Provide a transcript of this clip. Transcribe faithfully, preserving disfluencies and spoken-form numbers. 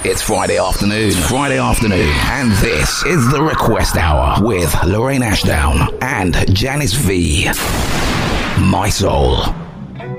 It's Friday afternoon. Friday afternoon. And this is the Request Hour with Lorraine Ashdown and Janice V. My Soul.